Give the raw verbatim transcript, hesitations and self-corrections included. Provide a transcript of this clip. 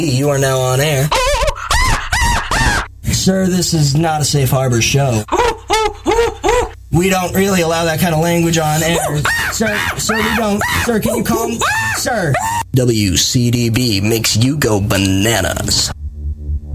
You are now on air. Sir, this is not a safe harbor show. We don't really allow that kind of language on air. Sir, sir, we don't. Sir, can you calm? Sir. W C D B makes you go bananas.